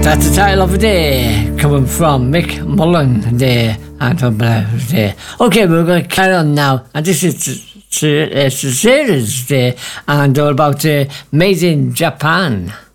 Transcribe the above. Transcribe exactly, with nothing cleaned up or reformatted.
That's the title of the day, coming from Mick Mullen there, and from there. Okay, we're going to carry on now, and this is it's a series there, and all about uh, Made in Japan.